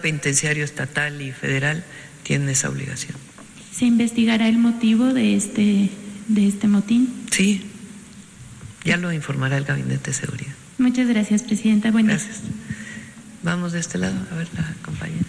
penitenciario estatal y federal tienen esa obligación. ¿Se investigará el motivo de este motín? Sí, ya lo informará el Gabinete de Seguridad. Muchas gracias, Presidenta. Buenas. Gracias. Vamos de este lado, a ver la compañera.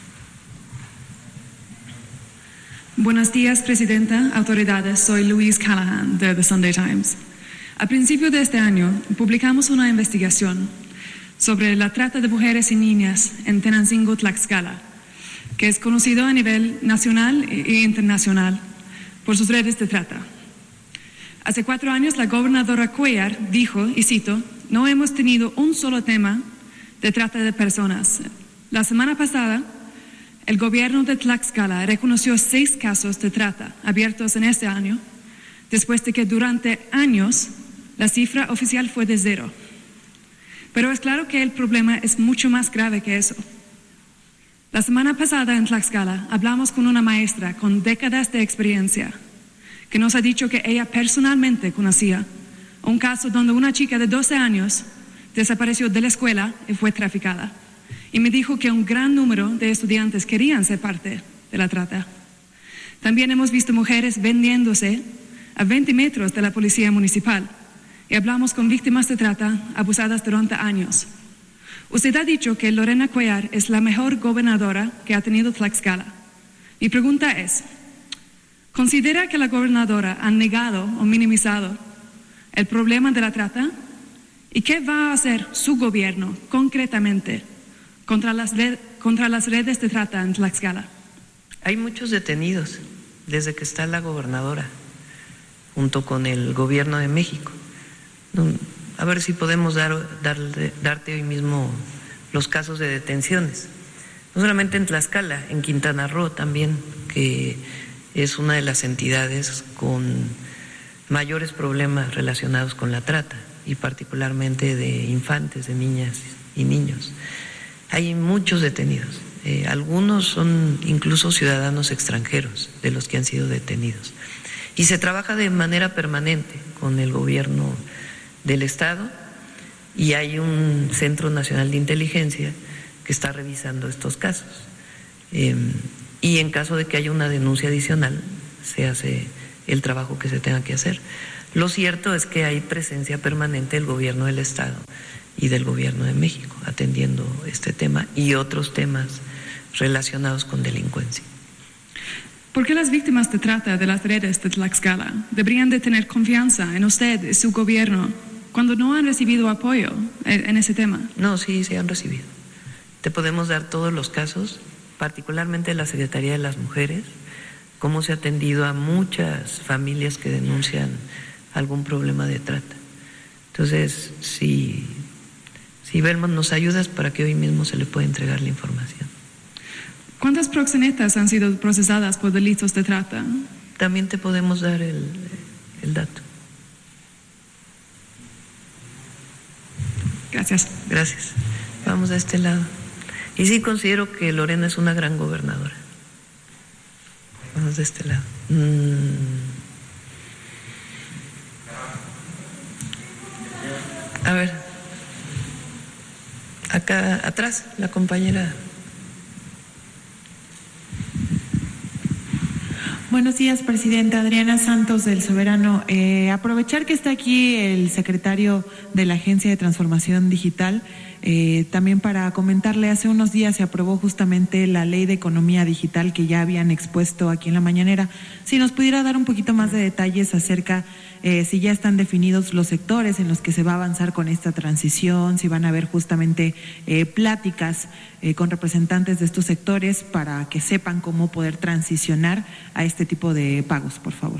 Buenos días, Presidenta, autoridades. Soy Louise Callahan de The Sunday Times. A principio de este año publicamos una investigación sobre la trata de mujeres y niñas en Tenancingo, Tlaxcala, que es conocido a nivel nacional e internacional por sus redes de trata. Hace 4 años la gobernadora Cuellar dijo, y cito, no hemos tenido un solo tema de trata de personas. La semana pasada, el gobierno de Tlaxcala reconoció 6 casos de trata abiertos en este año, después de que durante años la cifra oficial fue de 0. Pero es claro que el problema es mucho más grave que eso. La semana pasada en Tlaxcala hablamos con una maestra con décadas de experiencia que nos ha dicho que ella personalmente conocía un caso donde una chica de 12 años desapareció de la escuela y fue traficada. Y me dijo que un gran número de estudiantes querían ser parte de la trata. También hemos visto mujeres vendiéndose a 20 metros de la policía municipal y hablamos con víctimas de trata abusadas durante años. Usted ha dicho que Lorena Cuellar es la mejor gobernadora que ha tenido Tlaxcala. Mi pregunta es, ¿considera que la gobernadora ha negado o minimizado el problema de la trata? ¿Y qué va a hacer su gobierno concretamente contra las redes de trata en Tlaxcala? Hay muchos detenidos desde que está la gobernadora, junto con el gobierno de México. A ver si podemos darte hoy mismo los casos de detenciones. No solamente en Tlaxcala, en Quintana Roo también, que es una de las entidades con mayores problemas relacionados con la trata, y particularmente de infantes, de niñas y niños. Hay muchos detenidos, algunos son incluso ciudadanos extranjeros de los que han sido detenidos. Y se trabaja de manera permanente con el gobierno del Estado y hay un Centro Nacional de Inteligencia que está revisando estos casos. Y en caso de que haya una denuncia adicional, se hace el trabajo que se tenga que hacer. Lo cierto es que hay presencia permanente del gobierno del Estado y del gobierno de México atendiendo este tema y otros temas relacionados con delincuencia. ¿Por qué las víctimas de trata de las redes de Tlaxcala deberían de tener confianza en usted y su gobierno cuando no han recibido apoyo en ese tema? No, sí, se han recibido. Te podemos dar todos los casos, particularmente la Secretaría de las Mujeres, cómo se ha atendido a muchas familias que denuncian algún problema de trata. Entonces, si Belmont nos ayudas para que hoy mismo se le pueda entregar la información. ¿Cuántas proxenetas han sido procesadas por delitos de trata? También te podemos dar el dato. Gracias. Gracias. Vamos a este lado. Y sí considero que Lorena es una gran gobernadora. Vamos de este lado. A ver, acá atrás, la compañera. Buenos días, Presidenta. Adriana Santos del Soberano. Aprovechar que está aquí el secretario de la Agencia de Transformación Digital, también para comentarle, hace unos días se aprobó justamente la Ley de Economía Digital que ya habían expuesto aquí en la mañanera. Si nos pudiera dar un poquito más de detalles acerca si ya están definidos los sectores en los que se va a avanzar con esta transición, si van a haber justamente pláticas con representantes de estos sectores para que sepan cómo poder transicionar a este tipo de pagos, por favor.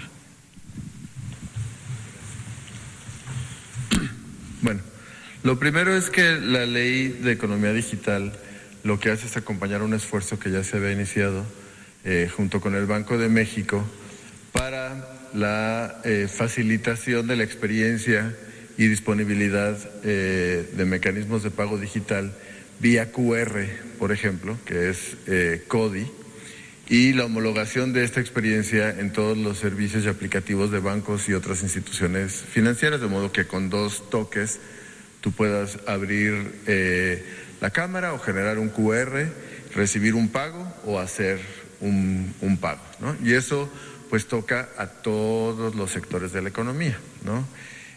Bueno, lo primero es que la Ley de Economía Digital lo que hace es acompañar un esfuerzo que ya se había iniciado junto con el Banco de México para la facilitación de la experiencia y disponibilidad de mecanismos de pago digital vía QR, por ejemplo, que es CODI, y la homologación de esta experiencia en todos los servicios y aplicativos de bancos y otras instituciones financieras, de modo que con 2 toques tú puedas abrir la cámara o generar un QR, recibir un pago o hacer un pago, ¿no? Y eso pues toca a todos los sectores de la economía, ¿no?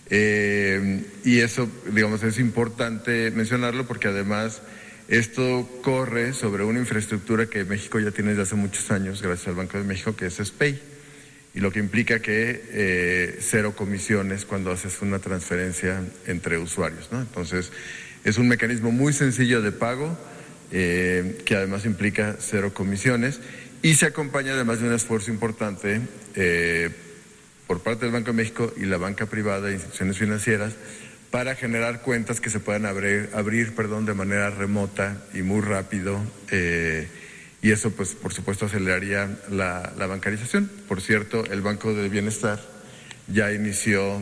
Y eso, digamos, es importante mencionarlo porque además esto corre sobre una infraestructura que México ya tiene desde hace muchos años, gracias al Banco de México, que es SPEI, y lo que implica que 0 comisiones cuando haces una transferencia entre usuarios, ¿no? Entonces, es un mecanismo muy sencillo de pago, que además implica 0 comisiones, y se acompaña además de un esfuerzo importante por parte del Banco de México y la banca privada e instituciones financieras para generar cuentas que se puedan abrir de manera remota y muy rápido, y eso pues por supuesto aceleraría la bancarización. Por cierto, el Banco del Bienestar ya inició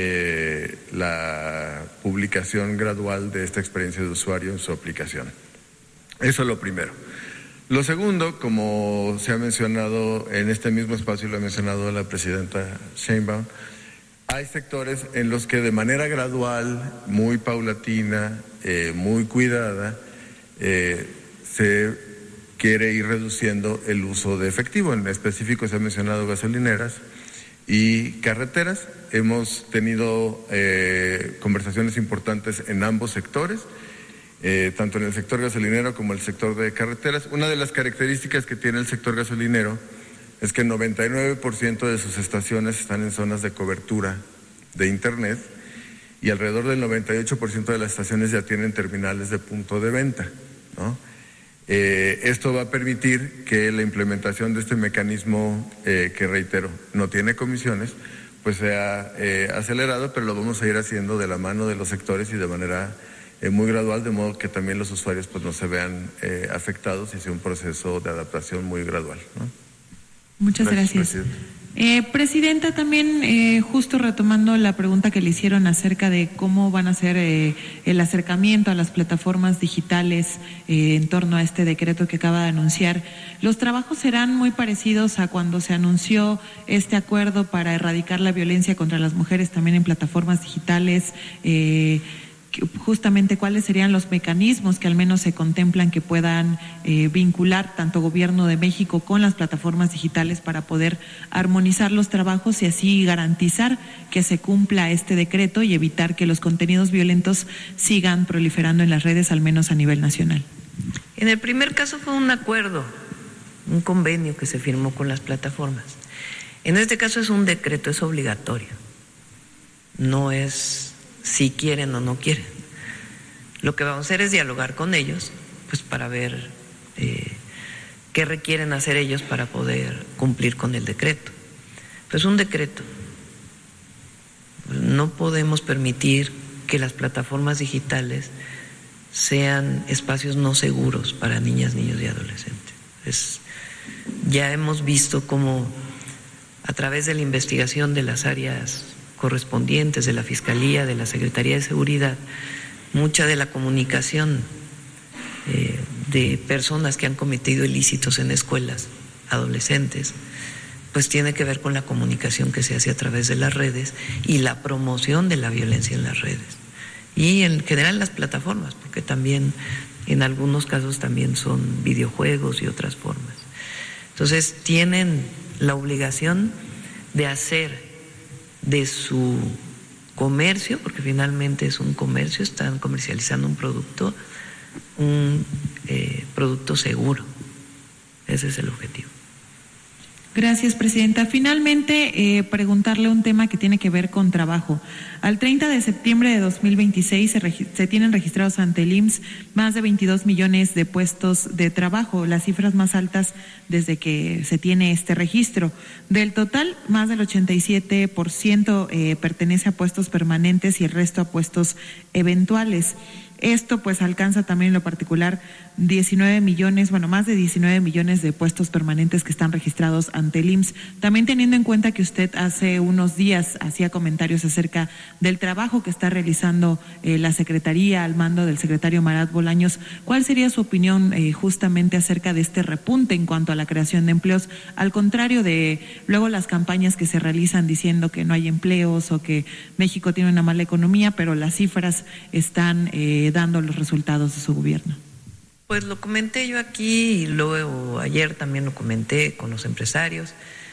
la publicación gradual de esta experiencia de usuario en su aplicación. Eso es lo primero. Lo segundo, como se ha mencionado en este mismo espacio, lo ha mencionado la presidenta Sheinbaum, hay sectores en los que de manera gradual, muy paulatina, muy cuidada, se quiere ir reduciendo el uso de efectivo. En específico se ha mencionado gasolineras y carreteras. Hemos tenido conversaciones importantes en ambos sectores, tanto en el sector gasolinero como el sector de carreteras. Una de las características que tiene el sector gasolinero es que el 99% de sus estaciones están en zonas de cobertura de Internet y alrededor del 98% de las estaciones ya tienen terminales de punto de venta, ¿no? Esto va a permitir que la implementación de este mecanismo, que reitero, no tiene comisiones, pues sea acelerado, pero lo vamos a ir haciendo de la mano de los sectores y de manera muy gradual, de modo que también los usuarios pues no se vean afectados y sea un proceso de adaptación muy gradual, ¿no? Muchas gracias. Presidenta, también justo retomando la pregunta que le hicieron acerca de cómo van a hacer el acercamiento a las plataformas digitales en torno a este decreto que acaba de anunciar, ¿los trabajos serán muy parecidos a cuando se anunció este acuerdo para erradicar la violencia contra las mujeres también en plataformas digitales? Justamente cuáles serían los mecanismos que al menos se contemplan que puedan vincular tanto Gobierno de México con las plataformas digitales para poder armonizar los trabajos y así garantizar que se cumpla este decreto y evitar que los contenidos violentos sigan proliferando en las redes, al menos a nivel nacional. En el primer caso fue un acuerdo, un convenio que se firmó con las plataformas. En este caso es un decreto, es obligatorio, no es si quieren o no quieren. Lo que vamos a hacer es dialogar con ellos, pues para ver qué requieren hacer ellos para poder cumplir con el decreto. Pues un decreto. No podemos permitir que las plataformas digitales sean espacios no seguros para niñas, niños y adolescentes. Ya hemos visto cómo a través de la investigación de las áreas correspondientes de la Fiscalía, de la Secretaría de Seguridad, mucha de la comunicación de personas que han cometido ilícitos en escuelas, adolescentes, pues tiene que ver con la comunicación que se hace a través de las redes y la promoción de la violencia en las redes. Y en general las plataformas, porque también en algunos casos también son videojuegos y otras formas. Entonces tienen la obligación de hacer de su comercio, porque finalmente es un comercio, están comercializando un producto seguro. Ese es el objetivo. Gracias, presidenta. Finalmente, preguntarle un tema que tiene que ver con trabajo. Al 30 de septiembre de 2026 se tienen registrados ante el IMSS más de 22 millones de puestos de trabajo, las cifras más altas desde que se tiene este registro. Del total, más del 87% pertenece a puestos permanentes y el resto a puestos eventuales. Esto pues alcanza también en lo particular 19 millones, bueno, más de 19 millones de puestos permanentes que están registrados ante el IMSS. También teniendo en cuenta que usted hace unos días hacía comentarios acerca del trabajo que está realizando la Secretaría al mando del secretario Marat Bolaños, ¿cuál sería su opinión justamente acerca de este repunte en cuanto a la creación de empleos? Al contrario de luego las campañas que se realizan diciendo que no hay empleos o que México tiene una mala economía, pero las cifras están dando los resultados de su gobierno. Pues lo comenté yo aquí y luego ayer también lo comenté con los empresarios.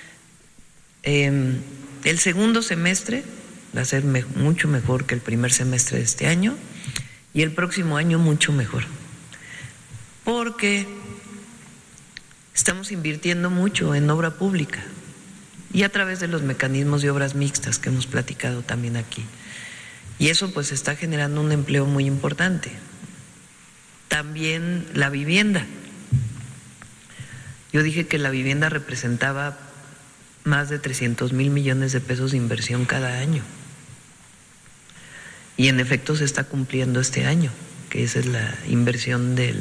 El segundo semestre va a ser mucho mejor que el primer semestre de este año y el próximo año mucho mejor, porque estamos invirtiendo mucho en obra pública y a través de los mecanismos de obras mixtas que hemos platicado también aquí. Y eso pues está generando un empleo muy importante. También la vivienda. Yo dije que la vivienda representaba más de 300,000 millones de pesos de inversión cada año. Y en efecto se está cumpliendo este año, que esa es la inversión de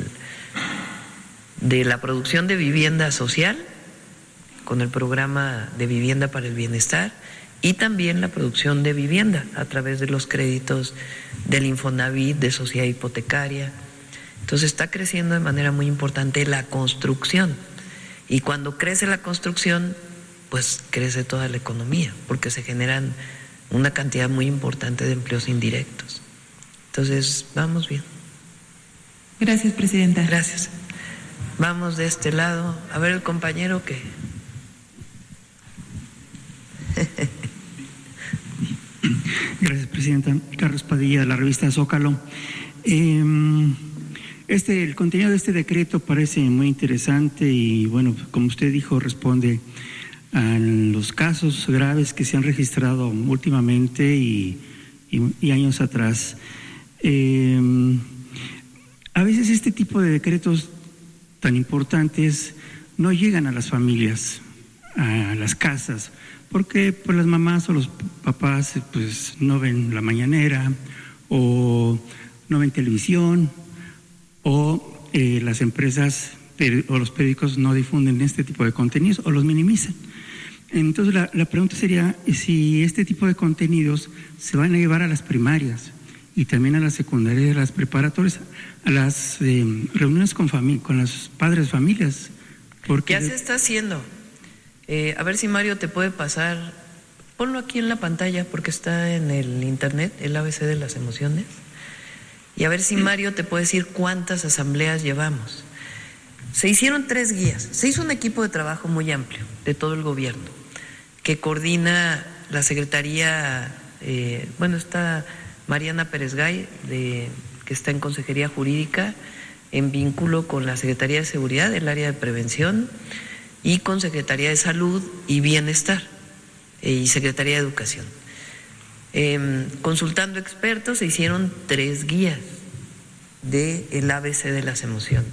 la producción de vivienda social con el programa de vivienda para el bienestar y también la producción de vivienda a través de los créditos del Infonavit, de sociedad hipotecaria. Entonces está creciendo de manera muy importante la construcción y cuando crece la construcción pues crece toda la economía porque se generan una cantidad muy importante de empleos indirectos. Entonces vamos bien. Gracias, presidenta. Gracias. Vamos de este lado. A ver el compañero que... Gracias, presidenta. Carlos Padilla, de la revista Zócalo. El contenido de este decreto parece muy interesante y, bueno, como usted dijo, responde a los casos graves que se han registrado últimamente y años atrás. A veces este tipo de decretos tan importantes no llegan a las familias, a las casas, porque pues las mamás o los papás pues no ven la mañanera o no ven televisión o las empresas o los periódicos no difunden este tipo de contenidos o los minimizan. Entonces la pregunta sería si este tipo de contenidos se van a llevar a las primarias y también a las secundarias y a las preparatorias, a las reuniones con los padres de familias. Porque ya se está haciendo. A ver si Mario te puede pasar, ponlo aquí en la pantalla porque está en el internet, el ABC de las emociones, y a ver si Mario te puede decir cuántas asambleas llevamos. Se hicieron 3 guías, se hizo un equipo de trabajo muy amplio de todo el gobierno, que coordina la Secretaría, está Mariana Pérez Gay, que está en Consejería Jurídica, en vínculo con la Secretaría de Seguridad, el área de prevención, y con Secretaría de Salud y Bienestar y Secretaría de Educación. Consultando expertos se hicieron 3 guías del ABC de las emociones.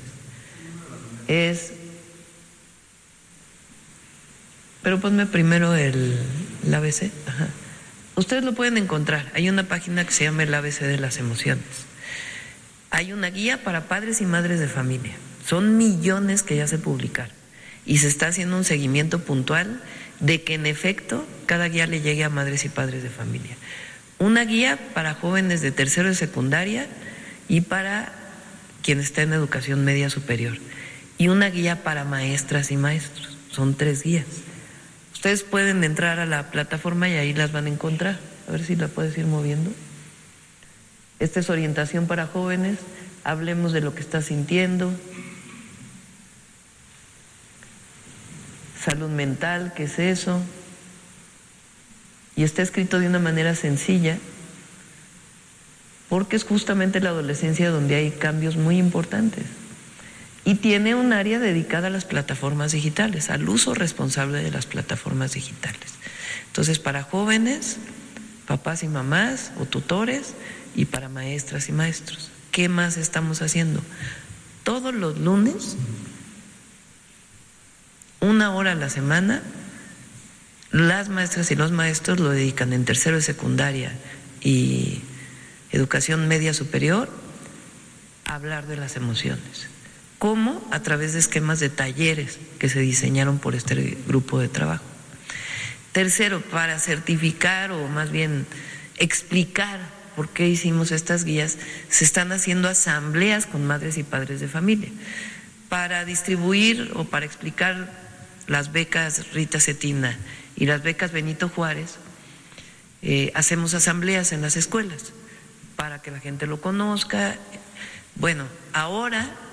Pero ponme primero el ABC. Ajá. Ustedes lo pueden encontrar. Hay una página que se llama el ABC de las emociones. Hay una guía para padres y madres de familia. Son millones que ya se publicaron. Y se está haciendo un seguimiento puntual de que en efecto cada guía le llegue a madres y padres de familia. Una guía para jóvenes de tercero de secundaria y para quien está en educación media superior. Y una guía para maestras y maestros. Son 3 guías. Ustedes pueden entrar a la plataforma y ahí las van a encontrar. A ver si la puedes ir moviendo. Esta es orientación para jóvenes. Hablemos de lo que estás sintiendo. Salud mental, ¿qué es eso? Y está escrito de una manera sencilla, porque es justamente la adolescencia donde hay cambios muy importantes. Y tiene un área dedicada a las plataformas digitales, al uso responsable de las plataformas digitales. Entonces, para jóvenes, papás y mamás o tutores, y para maestras y maestros. ¿Qué más estamos haciendo? Todos los lunes, 1 hora a la semana, las maestras y los maestros lo dedican en tercero de secundaria y educación media superior a hablar de las emociones. ¿Cómo? A través de esquemas de talleres que se diseñaron por este grupo de trabajo. Tercero, para certificar o más bien explicar por qué hicimos estas guías, se están haciendo asambleas con madres y padres de familia para distribuir o para explicar las becas Rita Cetina y las becas Benito Juárez. Hacemos asambleas en las escuelas para que la gente lo conozca. Bueno, ahora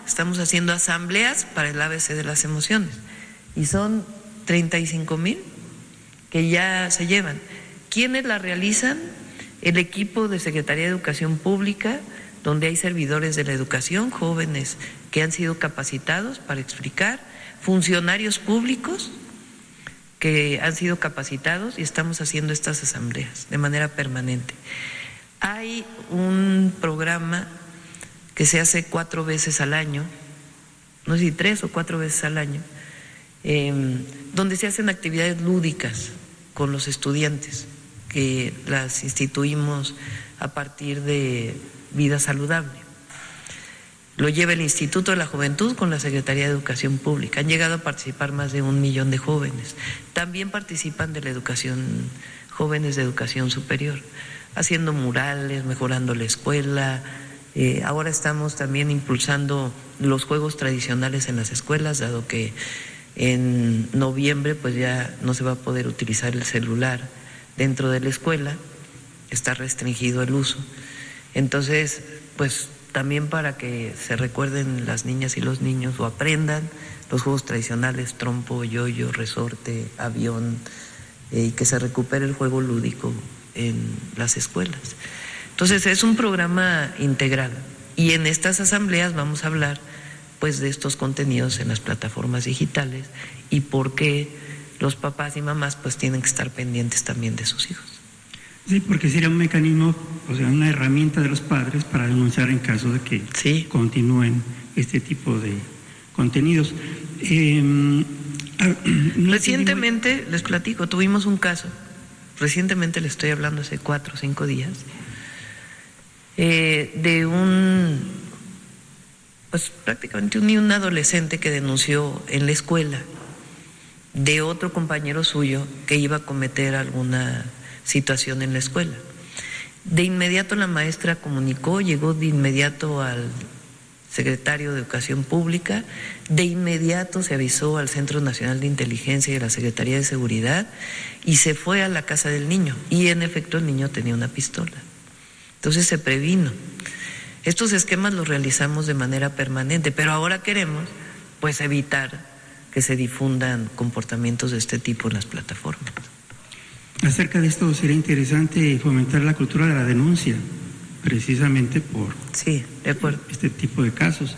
estamos haciendo asambleas para el ABC de las emociones y son 35,000 que ya se llevan. ¿Quiénes la realizan? El equipo de Secretaría de Educación Pública, donde hay servidores de la educación, jóvenes que han sido capacitados para explicar, funcionarios públicos que han sido capacitados, y estamos haciendo estas asambleas de manera permanente. Hay un programa que se hace 4 veces al año, no sé si 3 o 4 veces al año, donde se hacen actividades lúdicas con los estudiantes, que las instituimos a partir de Vida Saludable. Lo lleva el Instituto de la Juventud con la Secretaría de Educación Pública. Han llegado a participar más de 1 millón de jóvenes. También participan de la educación, jóvenes de educación superior, haciendo murales, mejorando la escuela. Ahora estamos también impulsando los juegos tradicionales en las escuelas, dado que en noviembre pues ya no se va a poder utilizar el celular dentro de la escuela, está restringido el uso. Entonces, pues también para que se recuerden las niñas y los niños o aprendan los juegos tradicionales, trompo, yoyo, resorte, avión, y que se recupere el juego lúdico en las escuelas. Entonces es un programa integral y en estas asambleas vamos a hablar pues de estos contenidos en las plataformas digitales y por qué los papás y mamás pues tienen que estar pendientes también de sus hijos. Sí, porque sería un mecanismo, o sea, una herramienta de los padres para denunciar en caso de que sí continúen este tipo de contenidos. Recientemente, les platico, tuvimos un caso, recientemente le estoy hablando hace 4 o 5 días, de pues prácticamente un adolescente que denunció en la escuela de otro compañero suyo que iba a cometer alguna situación en la escuela. De inmediato la maestra comunicó, llegó de inmediato al secretario de Educación Pública, de inmediato se avisó al Centro Nacional de Inteligencia y a la Secretaría de Seguridad y se fue a la casa del niño y en efecto el niño tenía una pistola. Entonces se previno. Estos esquemas los realizamos de manera permanente, pero ahora queremos pues evitar que se difundan comportamientos de este tipo en las plataformas. Acerca de esto sería interesante fomentar la cultura de la denuncia, precisamente por sí, de acuerdo. Este tipo de casos.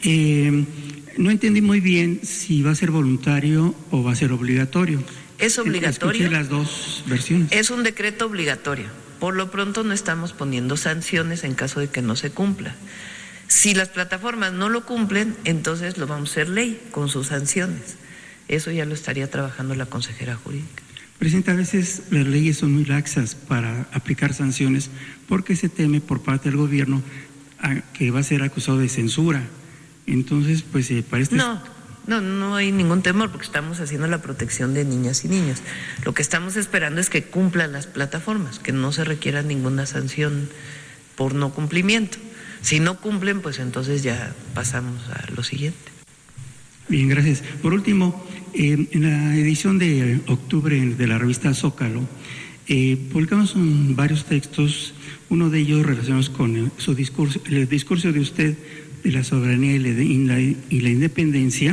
No entendí muy bien si va a ser voluntario o va a ser obligatorio. Es obligatorio. Escuché las dos versiones. Es un decreto obligatorio. Por lo pronto no estamos poniendo sanciones en caso de que no se cumpla. Si las plataformas no lo cumplen, entonces lo vamos a hacer ley con sus sanciones. Eso ya lo estaría trabajando la consejera jurídica. Presidenta, a veces las leyes son muy laxas para aplicar sanciones porque se teme por parte del gobierno que va a ser acusado de censura. Entonces, pues parece... No hay ningún temor porque estamos haciendo la protección de niñas y niños. Lo que estamos esperando es que cumplan las plataformas, que no se requiera ninguna sanción por no cumplimiento. Si no cumplen, pues entonces ya pasamos a lo siguiente. Bien, gracias. Por último, en la edición de octubre de la revista Zócalo, publicamos varios textos, uno de ellos relacionados con el discurso de usted de la soberanía y la independencia,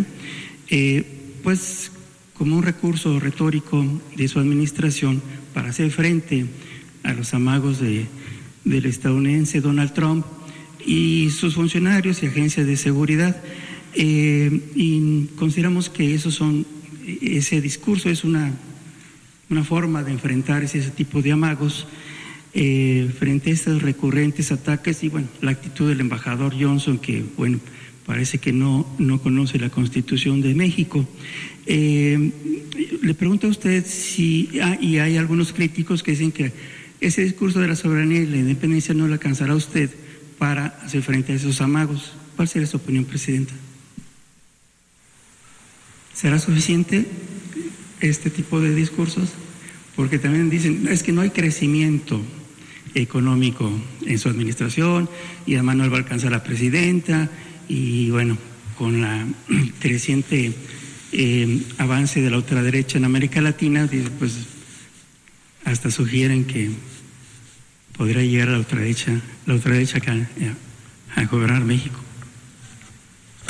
pues como un recurso retórico de su administración para hacer frente a los amagos del estadounidense Donald Trump y sus funcionarios y agencias de seguridad. Y consideramos que ese discurso es una forma de enfrentar ese tipo de amagos frente a estos recurrentes ataques y bueno, la actitud del embajador Johnson que bueno, parece que no conoce la Constitución de México. Le pregunto a usted si y hay algunos críticos que dicen que ese discurso de la soberanía y la independencia no le alcanzará a usted para hacer frente a esos amagos. ¿Cuál sería su opinión, Presidenta? ¿Será suficiente este tipo de discursos? Porque también dicen, es que no hay crecimiento económico en su administración y además no le va a alcanzar a la presidenta y bueno, con la creciente avance de la ultraderecha en América Latina, pues hasta sugieren que podría llegar la ultraderecha acá a gobernar México.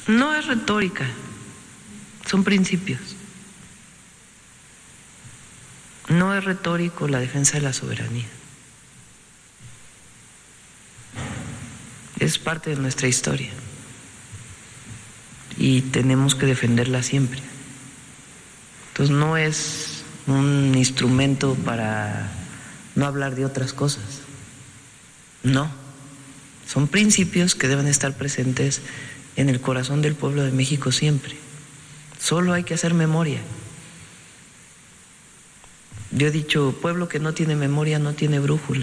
No es retórica, son principios. No es retórico la defensa de la soberanía. Es parte de nuestra historia y tenemos que defenderla siempre. Entonces no es un instrumento para no hablar de otras cosas. No, son principios que deben estar presentes en el corazón del pueblo de México siempre. Solo hay que hacer memoria. Yo he dicho, pueblo que no tiene memoria no tiene brújula,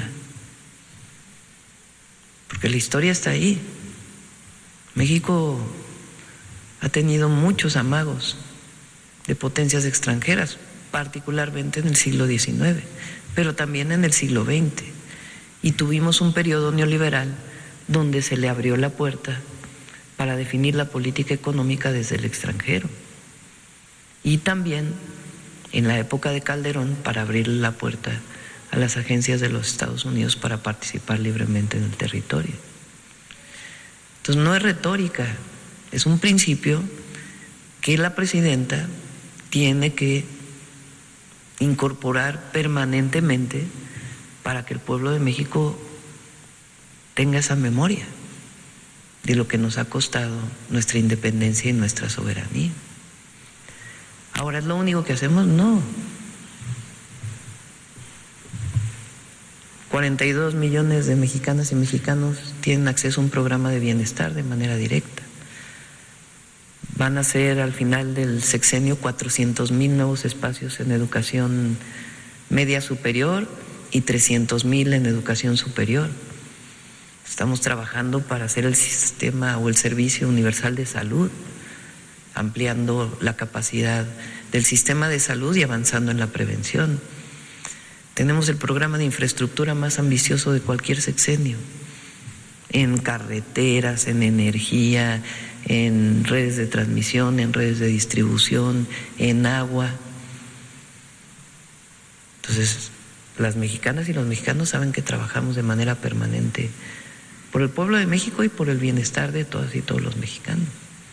porque la historia está ahí. México ha tenido muchos amagos de potencias extranjeras, particularmente en el siglo XIX, pero también en el siglo XX. Y tuvimos un periodo neoliberal donde se le abrió la puerta para definir la política económica desde el extranjero. Y también en la época de Calderón para abrir la puerta a las agencias de los Estados Unidos para participar libremente en el territorio. Entonces no es retórica, es un principio que la presidenta tiene que incorporar permanentemente para que el pueblo de México tenga esa memoria de lo que nos ha costado nuestra independencia y nuestra soberanía. Ahora, ¿es lo único que hacemos? No. 42 millones de mexicanas y mexicanos tienen acceso a un programa de bienestar de manera directa. Van a ser al final del sexenio 400,000 nuevos espacios en educación media superior y 300,000 en educación superior. Estamos trabajando para hacer el sistema o el servicio universal de salud, ampliando la capacidad del sistema de salud y avanzando en la prevención. Tenemos el programa de infraestructura más ambicioso de cualquier sexenio, en carreteras, en energía, en redes de transmisión, en redes de distribución, en agua. Entonces, las mexicanas y los mexicanos saben que trabajamos de manera permanente por el pueblo de México y por el bienestar de todas y todos los mexicanos.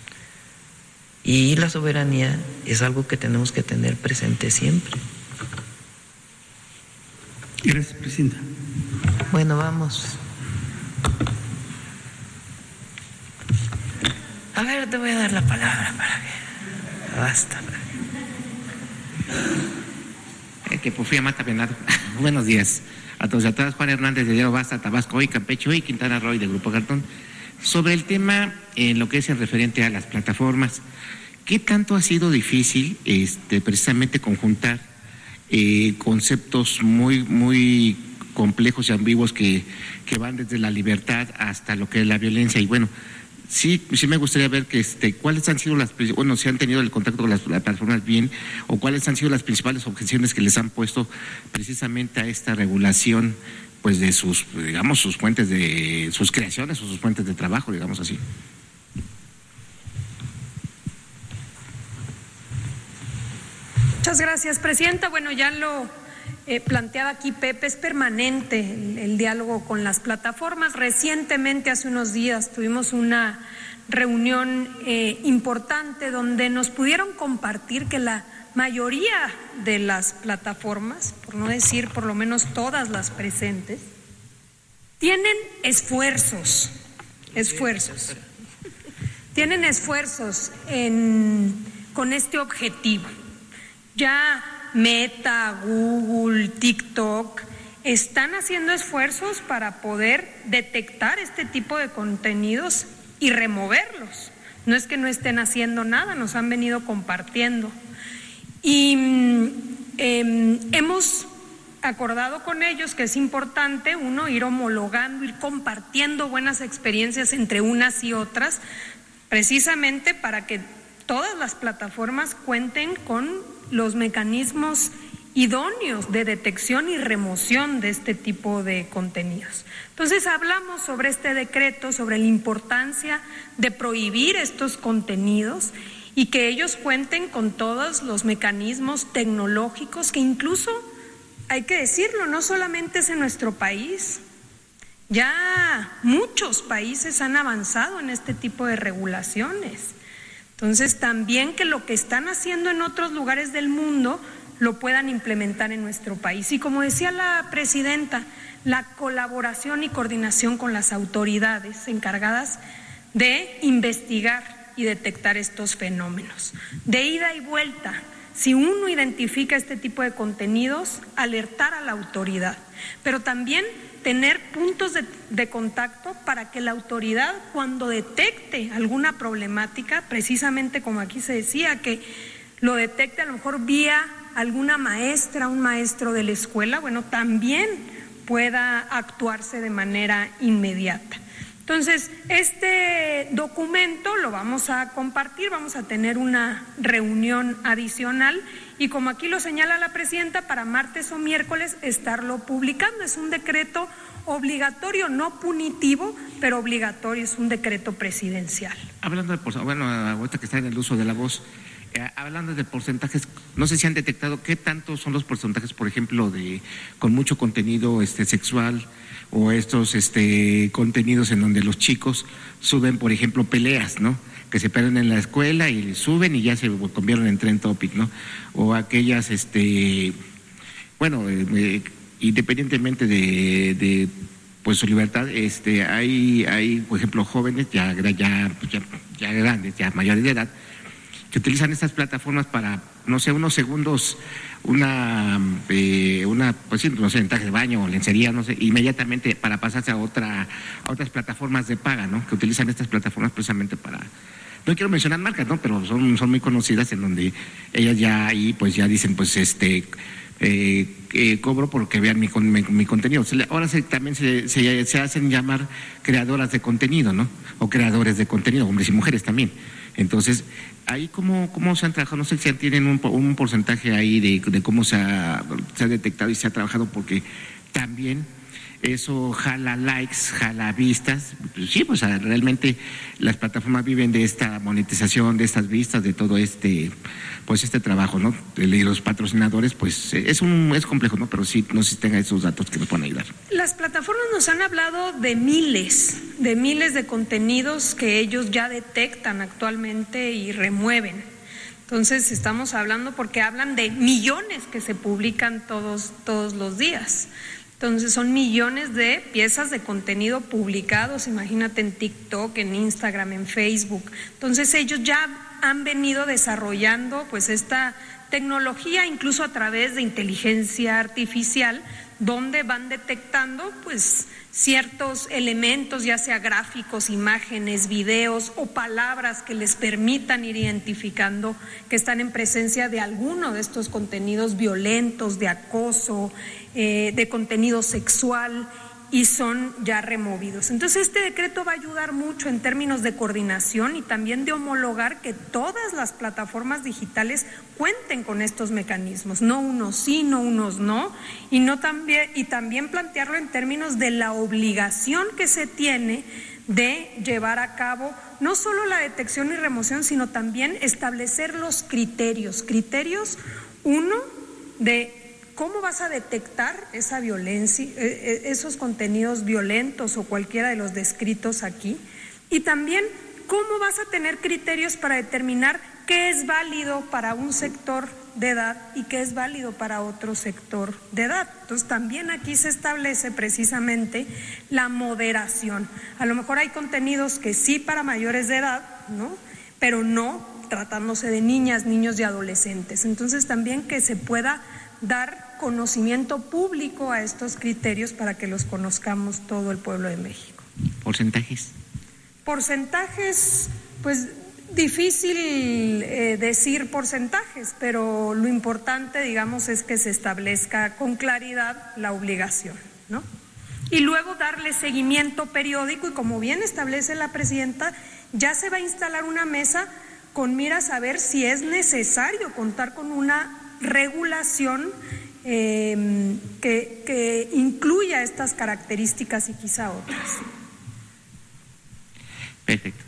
Y la soberanía es algo que tenemos que tener presente siempre. Gracias, Presidenta. Bueno, vamos. A ver, te voy a dar la palabra para que... Basta. Que Porfirio Mata Venado. Buenos días a todos y a todas. Juan Hernández de Diario Basta, Tabasco, hoy Campeche, hoy Quintana Roo del Grupo Cartón. Sobre el tema, en lo que es el referente a las plataformas, ¿qué tanto ha sido difícil precisamente conjuntar conceptos muy complejos y ambiguos que van desde la libertad hasta lo que es la violencia? Y bueno, sí me gustaría ver que cuáles han sido si han tenido el contacto con las plataformas bien, o cuáles han sido las principales objeciones que les han puesto precisamente a esta regulación, pues de sus fuentes de sus creaciones o sus fuentes de trabajo, digamos así. Muchas gracias, Presidenta. Bueno, ya lo planteaba aquí Pepe, es permanente el diálogo con las plataformas. Recientemente, hace unos días, tuvimos una reunión importante donde nos pudieron compartir que la mayoría de las plataformas, por no decir por lo menos todas las presentes, tienen esfuerzos. Tienen esfuerzos con este objetivo. Ya Meta, Google, TikTok están haciendo esfuerzos para poder detectar este tipo de contenidos y removerlos. No es que no estén haciendo nada, nos han venido compartiendo. Y hemos acordado con ellos que es importante, uno, ir homologando, ir compartiendo buenas experiencias entre unas y otras, precisamente para que todas las plataformas cuenten con los mecanismos idóneos de detección y remoción de este tipo de contenidos. Entonces hablamos sobre este decreto, sobre la importancia de prohibir estos contenidos y que ellos cuenten con todos los mecanismos tecnológicos que incluso, hay que decirlo, no solamente es en nuestro país, ya muchos países han avanzado en este tipo de regulaciones. Entonces, también que lo que están haciendo en otros lugares del mundo lo puedan implementar en nuestro país. Y como decía la presidenta, la colaboración y coordinación con las autoridades encargadas de investigar y detectar estos fenómenos. De ida y vuelta, si uno identifica este tipo de contenidos, alertar a la autoridad, pero también tener puntos de contacto para que la autoridad, cuando detecte alguna problemática, precisamente como aquí se decía, que lo detecte a lo mejor vía alguna maestra, un maestro de la escuela, bueno, también pueda actuarse de manera inmediata. Entonces, este documento lo vamos a compartir, vamos a tener una reunión adicional y como aquí lo señala la presidenta, para martes o miércoles estarlo publicando. Es un decreto obligatorio, no punitivo, pero obligatorio, es un decreto presidencial. Hablando de, bueno, ahorita que está en el uso de la voz, hablando de porcentajes, no sé si han detectado qué tantos son los porcentajes, por ejemplo, de con mucho contenido sexual o estos contenidos en donde los chicos suben, por ejemplo, peleas, ¿no? Que se pelean en la escuela y suben y ya se convierten en trend topic, ¿no? O aquellas, independientemente de pues su libertad, hay, por ejemplo, jóvenes ya grandes, ya mayores de edad, que utilizan estas plataformas para, no sé, unos segundos, pues sí, no sé, en traje de baño o lencería, no sé, inmediatamente para pasarse a otras plataformas de paga, ¿no? Que utilizan estas plataformas precisamente para, no quiero mencionar marcas, ¿no? Pero son muy conocidas, en donde ellas ya ahí pues ya dicen, pues cobro porque vean mi contenido. Ahora también se hacen llamar creadoras de contenido, ¿no? O creadores de contenido, hombres y mujeres también. Entonces, ahí cómo se han trabajado, no sé si tienen un porcentaje ahí de cómo se ha detectado y se ha trabajado, porque también eso jala likes, jala vistas. Pues sí, pues realmente las plataformas viven de esta monetización, de estas vistas, de todo este trabajo, ¿no? Y los patrocinadores, pues es complejo, ¿no? Pero sí, no sé si tenga esos datos que nos puedan ayudar. Las plataformas nos han hablado de miles de contenidos que ellos ya detectan actualmente y remueven. Entonces estamos hablando, porque hablan de millones que se publican todos los días. Entonces son millones de piezas de contenido publicados, imagínate, en TikTok, en Instagram, en Facebook. Entonces ellos ya han venido desarrollando pues esta tecnología, incluso a través de inteligencia artificial, donde van detectando pues ciertos elementos, ya sea gráficos, imágenes, videos o palabras que les permitan ir identificando que están en presencia de alguno de estos contenidos violentos, de acoso, de contenido sexual, y son ya removidos. Entonces este decreto va a ayudar mucho en términos de coordinación y también de homologar que todas las plataformas digitales cuenten con estos mecanismos, no unos sí, no unos no, y también plantearlo en términos de la obligación que se tiene de llevar a cabo no solo la detección y remoción, sino también establecer los criterios, uno, de ¿cómo vas a detectar esa violencia, esos contenidos violentos o cualquiera de los descritos aquí? Y también, ¿cómo vas a tener criterios para determinar qué es válido para un sector de edad y qué es válido para otro sector de edad? Entonces, también aquí se establece precisamente la moderación. A lo mejor hay contenidos que sí para mayores de edad, ¿no? Pero no tratándose de niñas, niños y adolescentes. Entonces, también que se pueda dar conocimiento público a estos criterios para que los conozcamos todo el pueblo de México. Porcentajes, pues difícil decir porcentajes, pero lo importante, digamos, es que se establezca con claridad la obligación, ¿no? Y luego darle seguimiento periódico, y como bien establece la presidenta, ya se va a instalar una mesa con miras a ver si es necesario contar con una regulación que incluya estas características y quizá otras. Perfecto.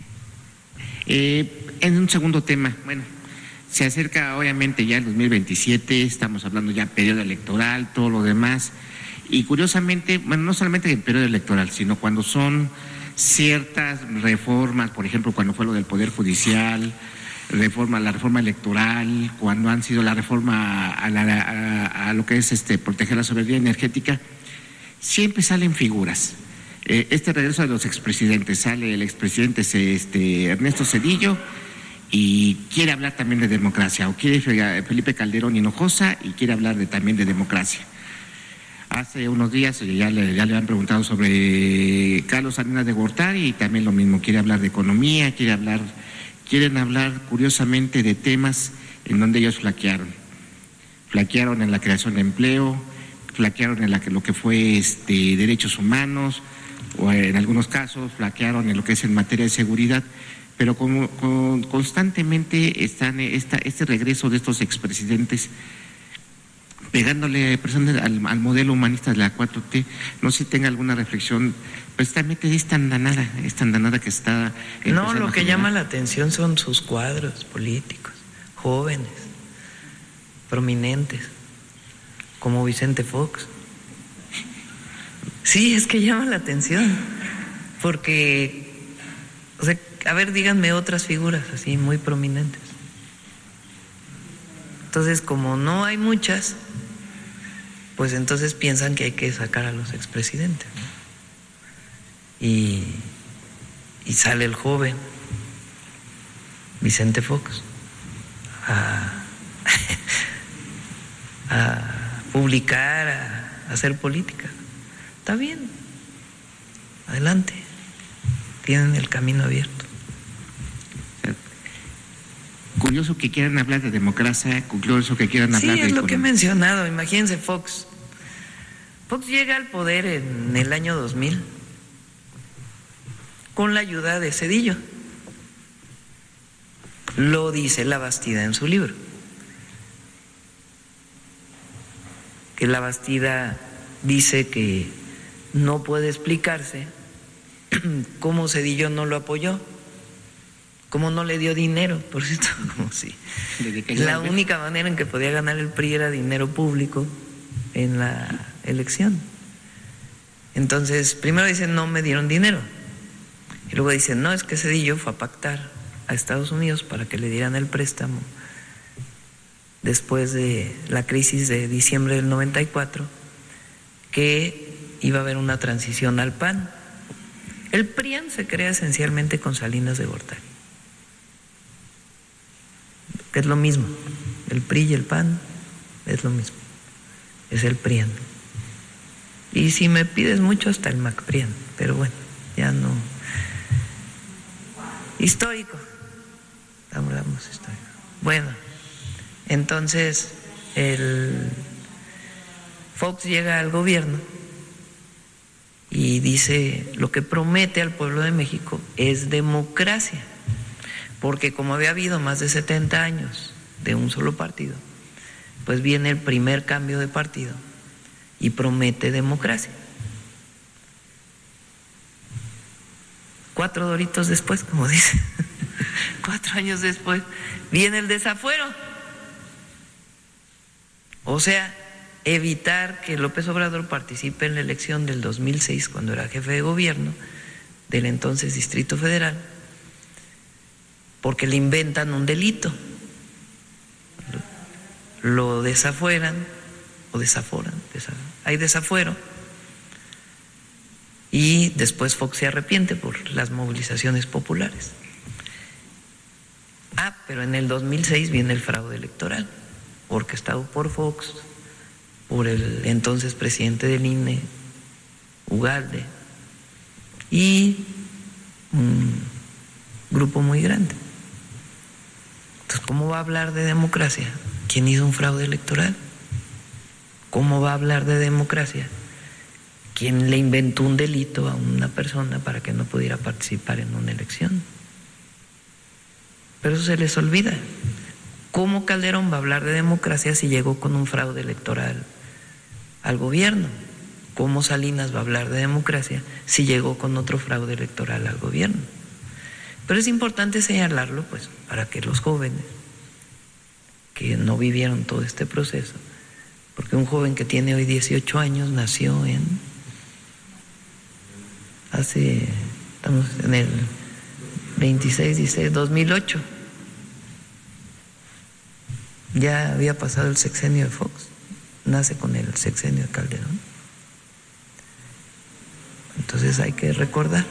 En un segundo tema, bueno, se acerca obviamente ya el 2027, estamos hablando ya periodo electoral, todo lo demás, y curiosamente, bueno, no solamente en periodo electoral, sino cuando son ciertas reformas, por ejemplo, cuando fue lo del Poder Judicial, la reforma electoral, cuando han sido la reforma a lo que es proteger la soberanía energética, siempre salen figuras. Este regreso de los expresidentes, sale el expresidente Ernesto Zedillo y quiere hablar también de democracia, o quiere Felipe Calderón Hinojosa y quiere hablar también de democracia. Hace unos días ya le han preguntado sobre Carlos Salinas de Gortari y también lo mismo, quiere hablar de economía, quieren hablar curiosamente de temas en donde ellos flaquearon en la creación de empleo, flaquearon en lo que fue derechos humanos, o en algunos casos flaquearon en lo que es en materia de seguridad, pero constantemente están este regreso de estos expresidentes pegándole al modelo humanista de la 4T. No sé si tenga alguna reflexión, precisamente de esta andanada que está... No, lo que llama la atención son sus cuadros políticos, jóvenes, prominentes, como Vicente Fox. Sí, es que llama la atención, porque, o sea, a ver, díganme otras figuras así muy prominentes. Entonces, como no hay muchas, pues entonces piensan que hay que sacar a los expresidentes, ¿no? Y sale el joven Vicente Fox a publicar, a hacer política. Está bien, adelante, tienen el camino abierto. Curioso que quieran hablar de democracia, curioso que quieran hablar de Sí, es lo economía. que he mencionado. Imagínense, Fox llega al poder en el año 2000 con la ayuda de Zedillo. Lo dice Labastida en su libro, que Labastida dice que no puede explicarse cómo Zedillo no lo apoyó, cómo no le dio dinero, por cierto, como si la única manera en que podía ganar el PRI era dinero público en la elección. Entonces, primero dicen no me dieron dinero, y luego dicen no, es que Zedillo fue a pactar a Estados Unidos para que le dieran el préstamo después de la crisis de diciembre del 94, que iba a haber una transición al PAN. El PRIAN se crea esencialmente con Salinas de Gortari, que es lo mismo. El PRI y el PAN es lo mismo, es el PRIAN. Y si me pides mucho, hasta el MacPRIAN, pero bueno, ya no. Histórico, hablamos histórico. Bueno, entonces el Fox llega al gobierno y dice lo que promete al pueblo de México es democracia, porque como había habido más de 70 años de un solo partido, pues viene el primer cambio de partido y promete democracia. 4 doritos después, como dice, 4 años después, viene el desafuero. O sea, evitar que López Obrador participe en la elección del 2006, cuando era jefe de gobierno del entonces Distrito Federal, porque le inventan un delito. Lo desafueran o desaforan. Hay desafuero. Y después Fox se arrepiente por las movilizaciones populares. Pero en el 2006 viene el fraude electoral, orquestado por Fox, por el entonces presidente del INE, Ugalde, y un grupo muy grande. Entonces, ¿cómo va a hablar de democracia quien hizo un fraude electoral? ¿Cómo va a hablar de democracia quien le inventó un delito a una persona para que no pudiera participar en una elección? Pero eso se les olvida. ¿Cómo Calderón va a hablar de democracia si llegó con un fraude electoral al gobierno? ¿Cómo Salinas va a hablar de democracia si llegó con otro fraude electoral al gobierno? Pero es importante señalarlo, pues, para que los jóvenes que no vivieron todo este proceso, porque un joven que tiene hoy 18 años nació hace Estamos en el 26, 16, 2008. Ya había pasado el sexenio de Fox, nace con el sexenio de Calderón. Entonces hay que recordar.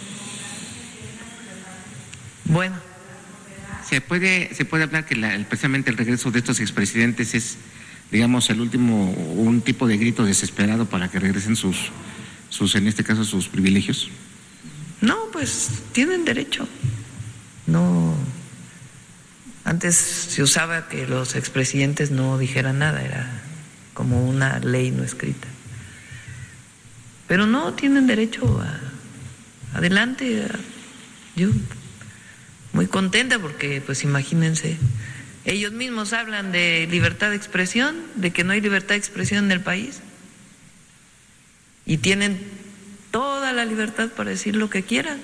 Bueno. ¿Se puede hablar que precisamente el regreso de estos expresidentes es, digamos, el último, un tipo de grito desesperado para que regresen sus en este caso, sus privilegios? No, pues tienen derecho. No. Antes se usaba que los expresidentes no dijeran nada, era como una ley no escrita. Pero no, tienen derecho adelante. Yo muy contenta porque, pues imagínense, ellos mismos hablan de libertad de expresión, de que no hay libertad de expresión en el país, y tienen toda la libertad para decir lo que quieran,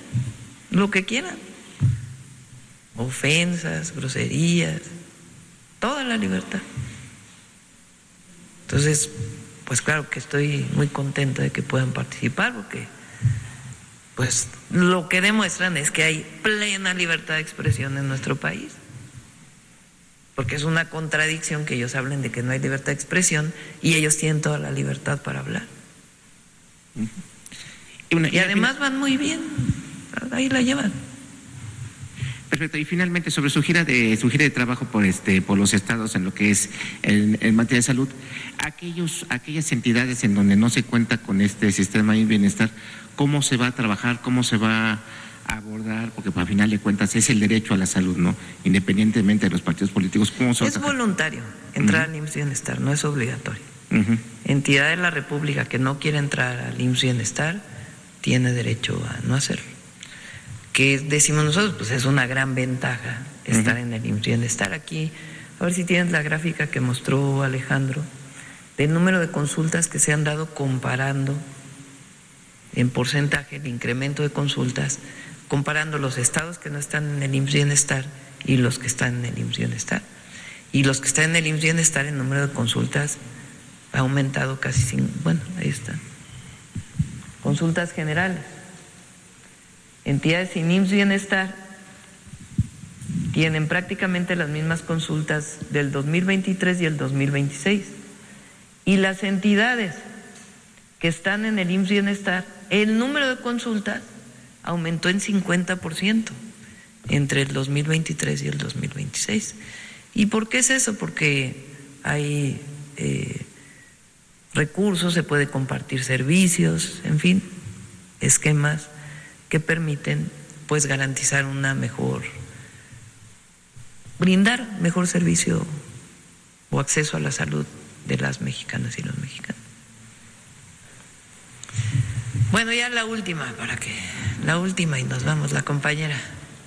ofensas, groserías, toda la libertad. Entonces, pues claro que estoy muy contenta de que puedan participar, porque pues lo que demuestran es que hay plena libertad de expresión en nuestro país, porque es una contradicción que ellos hablen de que no hay libertad de expresión y ellos tienen toda la libertad para hablar. Y además van muy bien, ahí la llevan. Perfecto. Y finalmente, sobre su gira de trabajo por los estados en lo que es en materia de salud, aquellas entidades en donde no se cuenta con este sistema de bienestar, ¿cómo se va a trabajar? ¿Cómo se va a abordar? Porque al final de cuentas es el derecho a la salud, ¿no? Independientemente de los partidos políticos, ¿cómo se va a trabajar? Es voluntario entrar al IMSS Bienestar, no es obligatorio. Entidad de la República que no quiere entrar al IMSS Bienestar tiene derecho a no hacerlo. ¿Qué decimos nosotros? Pues es una gran ventaja estar en el IMSS Bienestar. Aquí, a ver si tienes la gráfica que mostró Alejandro, del número de consultas que se han dado comparando en porcentaje el incremento de consultas, comparando los estados que no están en el IMSS Bienestar y los que están en el IMSS Bienestar. Y los que están en el IMSS Bienestar, el número de consultas ha aumentado casi, ahí está. Consultas generales. Entidades sin IMSS Bienestar tienen prácticamente las mismas consultas del 2023 y el 2026. Y las entidades que están en el IMSS Bienestar, el número de consultas aumentó en 50% entre el 2023 y el 2026. ¿Y por qué es eso? Porque hay recursos, se puede compartir servicios, en fin, esquemas que permiten pues garantizar brindar mejor servicio o acceso a la salud de las mexicanas y los mexicanos. Bueno, ya la última y nos vamos, la compañera.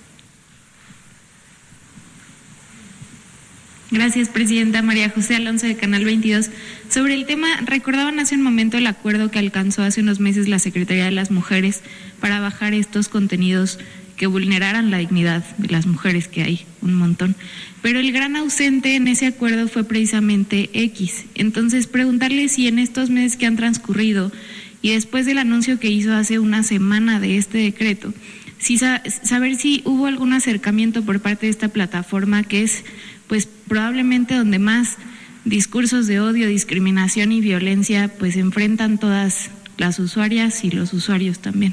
Gracias, presidenta. María José Alonso, de Canal 22. Sobre el tema, recordaban hace un momento el acuerdo que alcanzó hace unos meses la Secretaría de las Mujeres para bajar estos contenidos que vulneraran la dignidad de las mujeres, que hay un montón. Pero el gran ausente en ese acuerdo fue precisamente X. Entonces, preguntarle si en estos meses que han transcurrido y después del anuncio que hizo hace una semana de este decreto, saber si hubo algún acercamiento por parte de esta plataforma, que es pues probablemente donde más discursos de odio, discriminación y violencia pues enfrentan todas las usuarias y los usuarios también.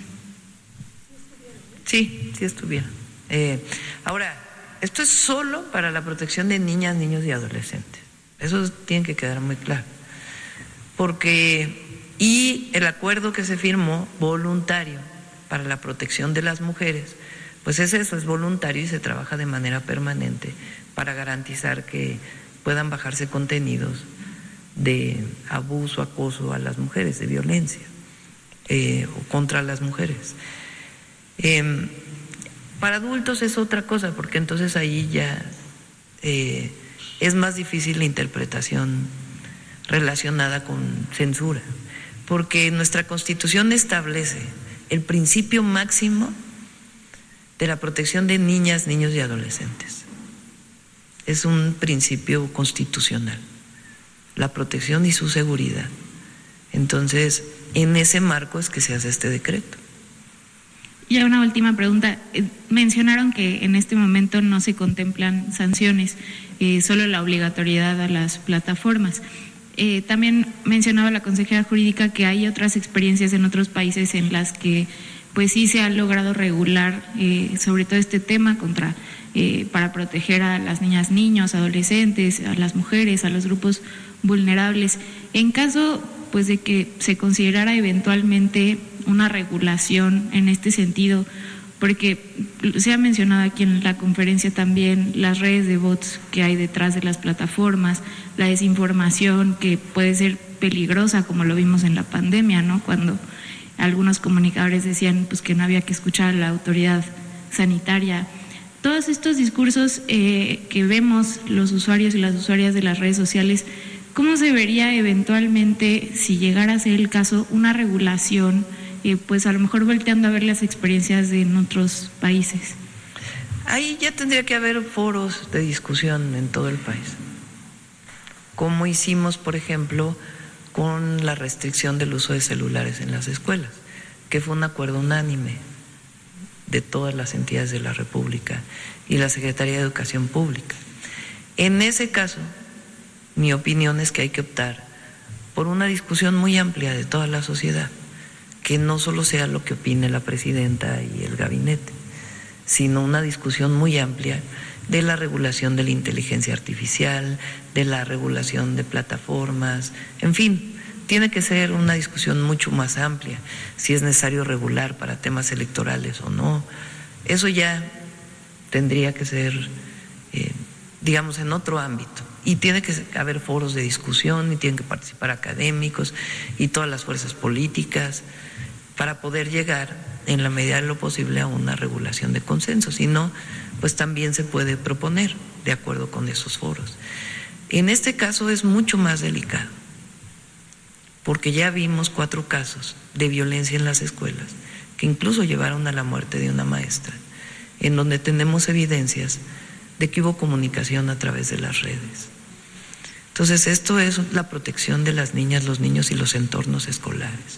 Sí estuvieron. Ahora, esto es solo para la protección de niñas, niños y adolescentes. Eso tiene que quedar muy claro. Y el acuerdo que se firmó voluntario para la protección de las mujeres, pues eso es voluntario y se trabaja de manera permanente para garantizar que puedan bajarse contenidos de abuso, acoso a las mujeres, de violencia o contra las mujeres. Para adultos es otra cosa, porque entonces ahí ya es más difícil la interpretación relacionada con censura, porque nuestra Constitución establece el principio máximo de la protección de niñas, niños y adolescentes. Es un principio constitucional, la protección y su seguridad. Entonces, en ese marco es que se hace este decreto. Y una última pregunta. Mencionaron que en este momento no se contemplan sanciones, solo la obligatoriedad a las plataformas. También mencionaba la consejera jurídica que hay otras experiencias en otros países en las que pues sí se ha logrado regular sobre todo este tema para proteger a las niñas, niños, adolescentes, a las mujeres, a los grupos vulnerables. En caso pues de que se considerara eventualmente una regulación en este sentido, porque se ha mencionado aquí en la conferencia también las redes de bots que hay detrás de las plataformas, la desinformación que puede ser peligrosa, como lo vimos en la pandemia, ¿no? Cuando algunos comunicadores decían pues que no había que escuchar a la autoridad sanitaria. Todos estos discursos que vemos los usuarios y las usuarias de las redes sociales, ¿cómo se vería eventualmente, si llegara a ser el caso, una regulación, pues a lo mejor volteando a ver las experiencias en otros países? Ahí ya tendría que haber foros de discusión en todo el país, como hicimos, por ejemplo, con la restricción del uso de celulares en las escuelas, que fue un acuerdo unánime de todas las entidades de la República y la Secretaría de Educación Pública. En ese caso, mi opinión es que hay que optar por una discusión muy amplia de toda la sociedad, que no solo sea lo que opine la presidenta y el gabinete, sino una discusión muy amplia de la regulación de la inteligencia artificial, de la regulación de plataformas, en fin, tiene que ser una discusión mucho más amplia, si es necesario regular para temas electorales o no. Eso ya tendría que ser, digamos, en otro ámbito. Y tiene que haber foros de discusión y tienen que participar académicos y todas las fuerzas políticas para poder llegar en la medida de lo posible a una regulación de consenso. Si no, pues también se puede proponer de acuerdo con esos foros. En este caso es mucho más delicado, porque ya vimos 4 casos de violencia en las escuelas que incluso llevaron a la muerte de una maestra, en donde tenemos evidencias de que hubo comunicación a través de las redes. Entonces, esto es la protección de las niñas, los niños y los entornos escolares.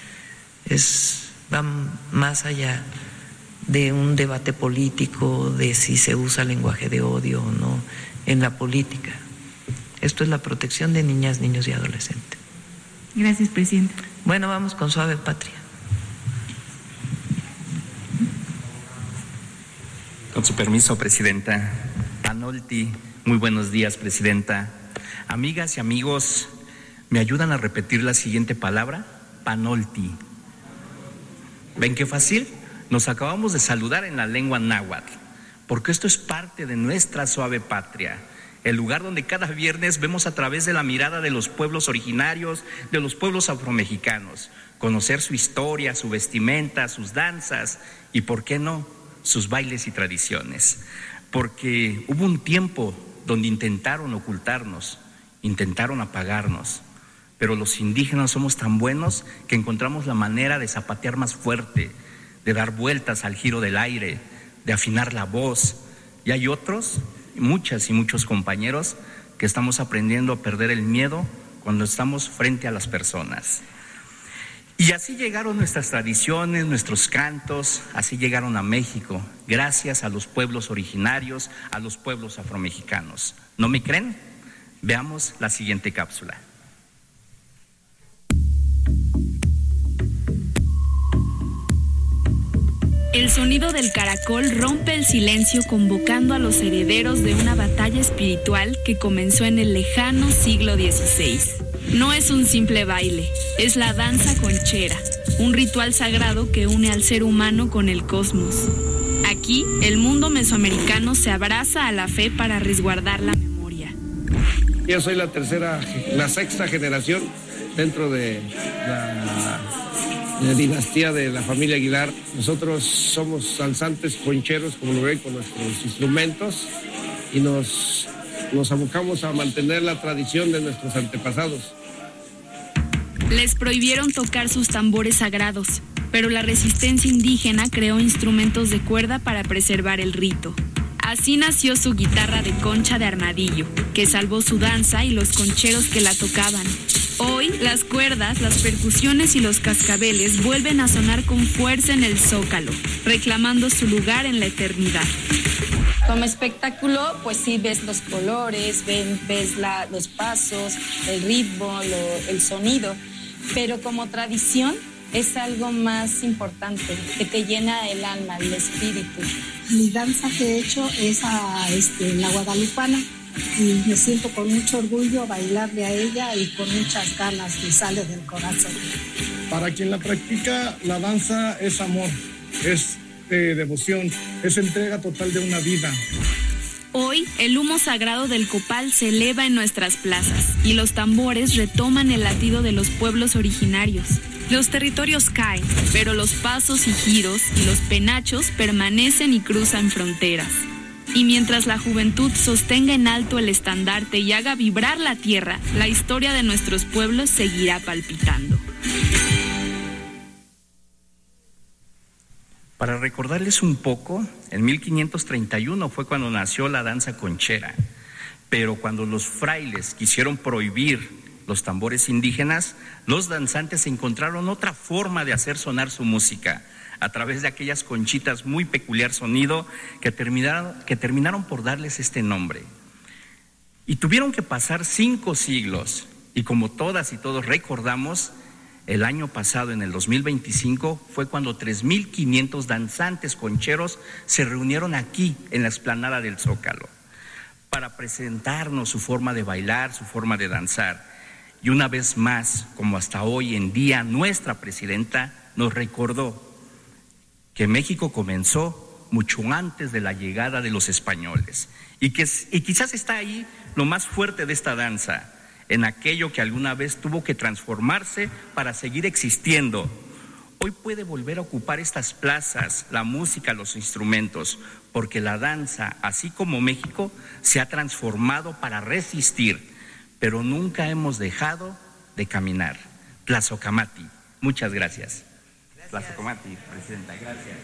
Va más allá de un debate político, de si se usa lenguaje de odio o no en la política. Esto es la protección de niñas, niños y adolescentes. Gracias, presidenta. Bueno, vamos con Suave Patria. Con su permiso, presidenta. Panolti, muy buenos días, presidenta. Amigas y amigos, ¿me ayudan a repetir la siguiente palabra? Panolti. ¿Ven qué fácil? Nos acabamos de saludar en la lengua náhuatl, porque esto es parte de nuestra Suave Patria, el lugar donde cada viernes vemos a través de la mirada de los pueblos originarios, de los pueblos afromexicanos, conocer su historia, su vestimenta, sus danzas y, ¿por qué no?, sus bailes y tradiciones. Porque hubo un tiempo donde intentaron ocultarnos, intentaron apagarnos, pero los indígenas somos tan buenos que encontramos la manera de zapatear más fuerte, de dar vueltas al giro del aire, de afinar la voz. Y hay otros, muchas y muchos compañeros, que estamos aprendiendo a perder el miedo cuando estamos frente a las personas. Y así llegaron nuestras tradiciones, nuestros cantos, así llegaron a México, gracias a los pueblos originarios, a los pueblos afromexicanos. ¿No me creen? Veamos la siguiente cápsula. El sonido del caracol rompe el silencio, convocando a los herederos de una batalla espiritual que comenzó en el lejano siglo XVI. No es un simple baile, es la danza conchera, un ritual sagrado que une al ser humano con el cosmos. Aquí, el mundo mesoamericano se abraza a la fe para resguardar la memoria. Yo soy la sexta generación dentro de la dinastía de la familia Aguilar. Nosotros somos danzantes concheros, como lo ven, con nuestros instrumentos, y nos abocamos a mantener la tradición de nuestros antepasados. Les prohibieron tocar sus tambores sagrados, pero la resistencia indígena creó instrumentos de cuerda para preservar el rito. Así nació su guitarra de concha de armadillo, que salvó su danza y los concheros que la tocaban. Hoy, las cuerdas, las percusiones y los cascabeles vuelven a sonar con fuerza en el Zócalo, reclamando su lugar en la eternidad. Como espectáculo, pues sí ves los colores, ves los pasos, el ritmo, el sonido, pero como tradición es algo más importante, que te llena el alma, el espíritu. Mi danza que he hecho es la guadalupana y me siento con mucho orgullo bailarle a ella y con muchas ganas que sale del corazón. Para quien la practica, la danza es amor, es devoción, es entrega total de una vida. Hoy, el humo sagrado del copal se eleva en nuestras plazas y los tambores retoman el latido de los pueblos originarios. Los territorios caen, pero los pasos y giros y los penachos permanecen y cruzan fronteras. Y mientras la juventud sostenga en alto el estandarte y haga vibrar la tierra, la historia de nuestros pueblos seguirá palpitando. Para recordarles un poco, en 1531 fue cuando nació la danza conchera, pero cuando los frailes quisieron prohibir los tambores indígenas, los danzantes encontraron otra forma de hacer sonar su música, a través de aquellas conchitas muy peculiar sonido que terminaron por darles este nombre. Y tuvieron que pasar 5 siglos, y como todas y todos recordamos, el año pasado, en el 2025, fue cuando 3,500 danzantes concheros se reunieron aquí, en la explanada del Zócalo, para presentarnos su forma de bailar, su forma de danzar. Y una vez más, como hasta hoy en día, nuestra presidenta nos recordó que México comenzó mucho antes de la llegada de los españoles y quizás está ahí lo más fuerte de esta danza, en aquello que alguna vez tuvo que transformarse para seguir existiendo. Hoy puede volver a ocupar estas plazas, la música, los instrumentos, porque la danza, así como México, se ha transformado para resistir, pero nunca hemos dejado de caminar. Tlazocamati, muchas gracias. Tlazocamati, presidenta, gracias.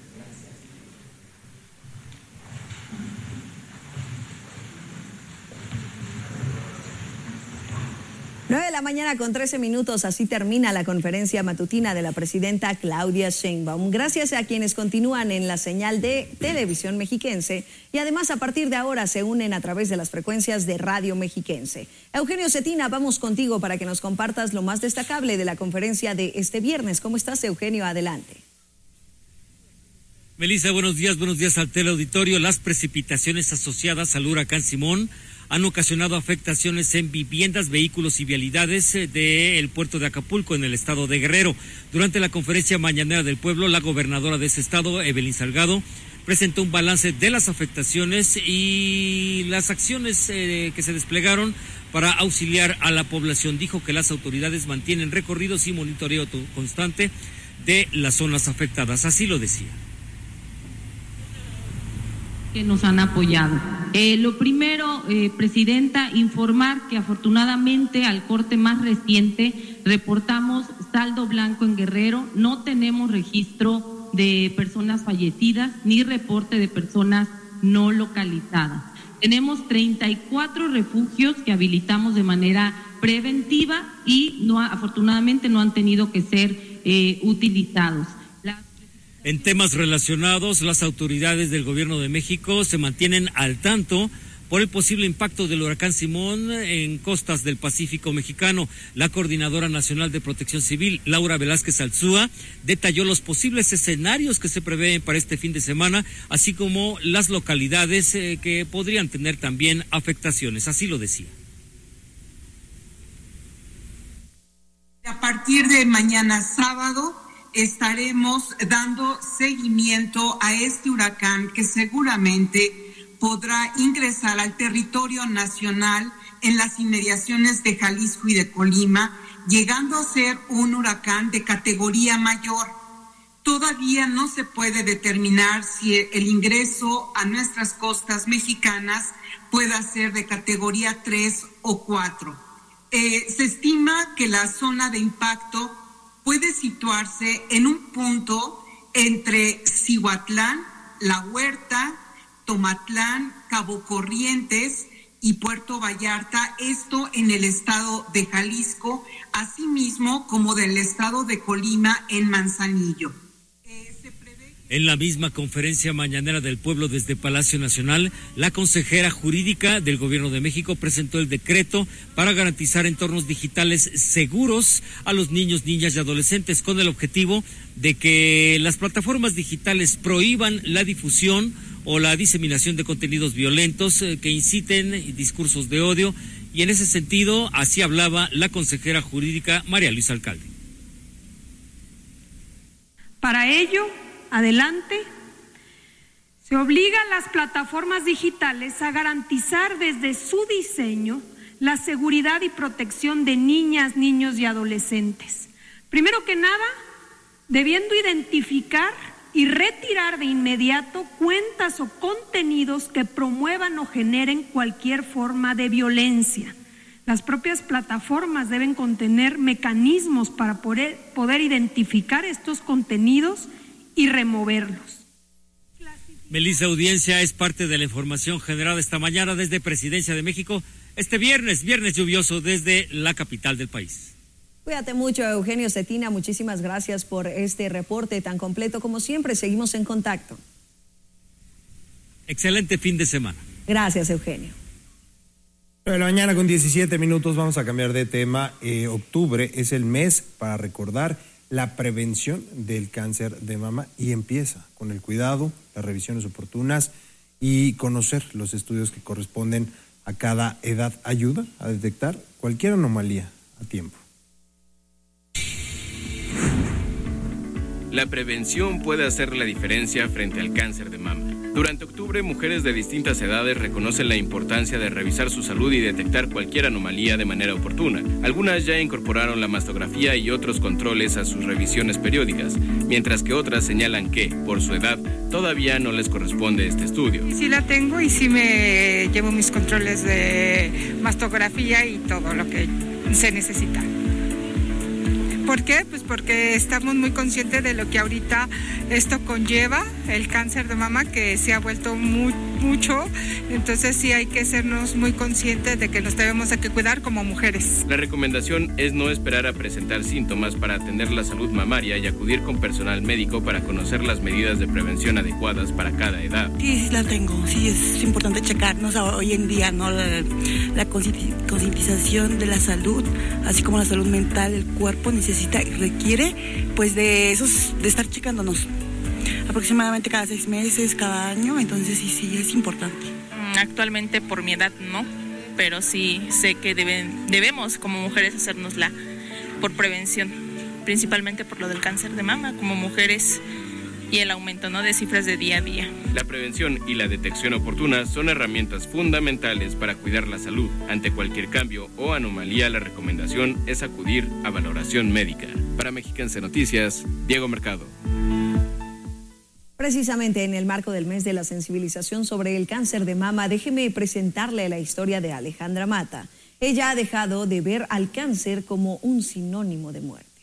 9:13 a.m, así termina la conferencia matutina de la presidenta Claudia Sheinbaum. Gracias a quienes continúan en la señal de Televisión Mexiquense y además a partir de ahora se unen a través de las frecuencias de Radio Mexiquense. Eugenio Cetina, vamos contigo para que nos compartas lo más destacable de la conferencia de este viernes. ¿Cómo estás, Eugenio? Adelante. Melissa, buenos días al teleauditorio. Las precipitaciones asociadas al huracán Simón han ocasionado afectaciones en viviendas, vehículos y vialidades del puerto de Acapulco en el estado de Guerrero. Durante la conferencia mañanera del pueblo, la gobernadora de ese estado, Evelyn Salgado, presentó un balance de las afectaciones y las acciones que se desplegaron para auxiliar a la población. Dijo que las autoridades mantienen recorridos y monitoreo constante de las zonas afectadas. Así lo decía. Que nos han apoyado. Lo primero, Presidenta, informar que afortunadamente al corte más reciente reportamos saldo blanco en Guerrero, no tenemos registro de personas fallecidas ni reporte de personas no localizadas. Tenemos 34 refugios que habilitamos de manera preventiva y afortunadamente no han tenido que ser utilizados. En temas relacionados, las autoridades del Gobierno de México se mantienen al tanto por el posible impacto del huracán Simón en costas del Pacífico mexicano. La Coordinadora Nacional de Protección Civil, Laura Velázquez Alzúa, detalló los posibles escenarios que se prevén para este fin de semana, así como las localidades que podrían tener también afectaciones. Así lo decía. A partir de mañana sábado, estaremos dando seguimiento a este huracán que seguramente podrá ingresar al territorio nacional en las inmediaciones de Jalisco y de Colima, llegando a ser un huracán de categoría mayor. Todavía no se puede determinar si el ingreso a nuestras costas mexicanas pueda ser de categoría 3 o 4. Se estima que la zona de impacto puede situarse en un punto entre Cihuatlán, La Huerta, Tomatlán, Cabo Corrientes y Puerto Vallarta, esto en el estado de Jalisco, asimismo como del estado de Colima en Manzanillo. En la misma conferencia mañanera del pueblo desde Palacio Nacional, la consejera jurídica del Gobierno de México presentó el decreto para garantizar entornos digitales seguros a los niños, niñas y adolescentes, con el objetivo de que las plataformas digitales prohíban la difusión o la diseminación de contenidos violentos que inciten discursos de odio. Y en ese sentido, así hablaba la consejera jurídica María Luisa Alcalde. Para ello, adelante, se obliga a las plataformas digitales a garantizar desde su diseño la seguridad y protección de niñas, niños y adolescentes. Primero que nada, debiendo identificar y retirar de inmediato cuentas o contenidos que promuevan o generen cualquier forma de violencia. Las propias plataformas deben contener mecanismos para poder identificar estos contenidos y removerlos. Melissa Audiencia es parte de la información generada esta mañana desde Presidencia de México, este viernes lluvioso desde la capital del país. Cuídate mucho, Eugenio Cetina, muchísimas gracias por este reporte tan completo como siempre, seguimos en contacto. Excelente fin de semana. Gracias, Eugenio. De la mañana con 17 minutos vamos a cambiar de tema. Octubre es el mes para recordar la prevención del cáncer de mama y empieza con el cuidado, las revisiones oportunas y conocer los estudios que corresponden a cada edad. Ayuda a detectar cualquier anomalía a tiempo. La prevención puede hacer la diferencia frente al cáncer de mama. Durante octubre, mujeres de distintas edades reconocen la importancia de revisar su salud y detectar cualquier anomalía de manera oportuna. Algunas ya incorporaron la mastografía y otros controles a sus revisiones periódicas, mientras que otras señalan que, por su edad, todavía no les corresponde este estudio. Sí la tengo y sí me llevo mis controles de mastografía y todo lo que se necesita. ¿Por qué? Pues porque estamos muy conscientes de lo que ahorita esto conlleva, el cáncer de mama, que se ha vuelto mucho, entonces sí hay que sernos muy conscientes de que nos debemos de cuidar como mujeres. La recomendación es no esperar a presentar síntomas para atender la salud mamaria y acudir con personal médico para conocer las medidas de prevención adecuadas para cada edad. Sí la tengo, sí es importante checarnos hoy en día, ¿no? La concientización de la salud, así como la salud mental, el cuerpo necesita y requiere pues de estar checándonos aproximadamente cada 6 meses, cada año, entonces sí es importante. Actualmente por mi edad no, pero sí sé que debemos como mujeres hacérnosla por prevención, principalmente por lo del cáncer de mama como mujeres y el aumento, ¿no?, de cifras de día a día. La prevención y la detección oportuna son herramientas fundamentales para cuidar la salud. Ante cualquier cambio o anomalía, la recomendación es acudir a valoración médica. Para Mexiquense Noticias, Diego Mercado. Precisamente en el marco del mes de la sensibilización sobre el cáncer de mama, déjeme presentarle la historia de Alejandra Mata. Ella ha dejado de ver al cáncer como un sinónimo de muerte.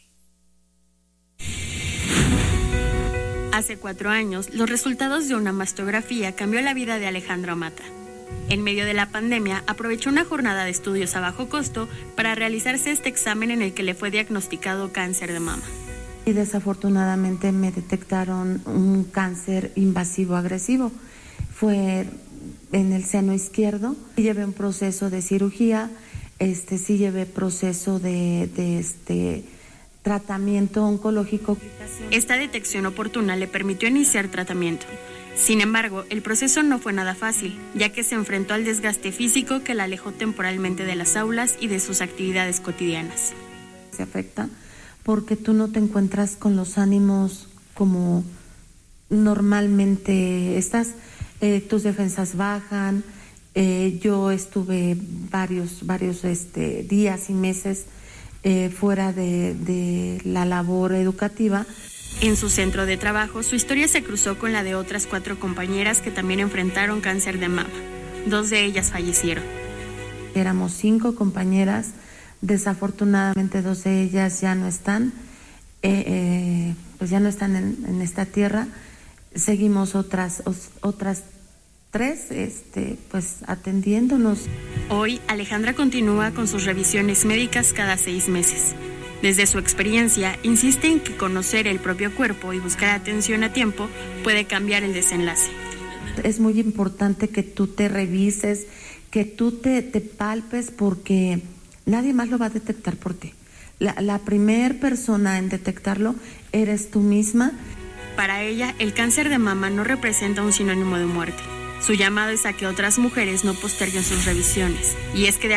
Hace 4 años, los resultados de una mastografía cambió la vida de Alejandra Mata. En medio de la pandemia, aprovechó una jornada de estudios a bajo costo para realizarse este examen en el que le fue diagnosticado cáncer de mama. Y desafortunadamente me detectaron un cáncer invasivo agresivo. Fue en el seno izquierdo. Llevé un proceso de cirugía, sí llevé proceso de tratamiento oncológico. Esta detección oportuna le permitió iniciar tratamiento. Sin embargo, el proceso no fue nada fácil, ya que se enfrentó al desgaste físico que la alejó temporalmente de las aulas y de sus actividades cotidianas. Se afecta porque tú no te encuentras con los ánimos como normalmente estás, tus defensas bajan. Yo estuve varios días y meses fuera de la labor educativa. En su centro de trabajo, su historia se cruzó con la de otras 4 compañeras que también enfrentaron cáncer de mama. 2 de ellas fallecieron. Éramos 5 compañeras, desafortunadamente 2 de ellas ya no están, pues ya no están en esta tierra. Seguimos otras 3, pues atendiéndonos. Hoy, Alejandra continúa con sus revisiones médicas cada 6 meses. Desde su experiencia, insiste en que conocer el propio cuerpo y buscar atención a tiempo puede cambiar el desenlace. Es muy importante que tú te revises, que tú te palpes, porque nadie más lo va a detectar por ti. La primer persona en detectarlo eres tú misma. Para ella, el cáncer de mama no representa un sinónimo de muerte. Su llamado es a que otras mujeres no posterguen sus revisiones. Y es que de